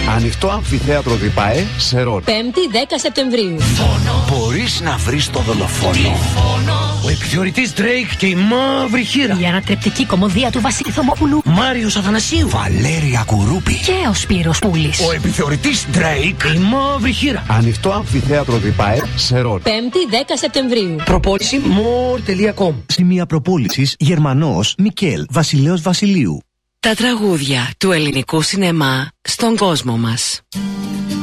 Ανοιχτό αμφιθέατρο Τριπάε, Σερών. 5η 10 Σεπτεμβρίου. Μπορείς να βρεις το δολοφόνο. Ο επιθεωρητής Drake και η μαύρη χείρα. Η ανατρεπτική κωμωδία του Βασίλη Θωμόπουλου. Μάριος Αθανασίου. Βαλέρια Κουρούπη. Και ο Σπύρος Πούλης. Ο επιθεωρητής Drake, η μαύρη χείρα. Ανοιχτό αμφιθέατρο Τριπάε, Σερών. 5η 10 Σεπτεμβρίου. Προπόληση more.com. Σημεία προπόλησης Γερμανός Μικέλ Βασιλέος Βασιλείου. Τα τραγούδια του ελληνικού σινεμά στον κόσμο μας.